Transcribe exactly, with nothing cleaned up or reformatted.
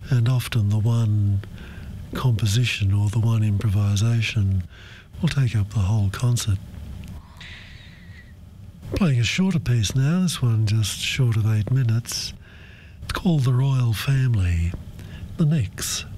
and often the one composition or the one improvisation will take up the whole concert. Playing a shorter piece now, this one just short of eight minutes. It's called The Royal Family, The Nicks.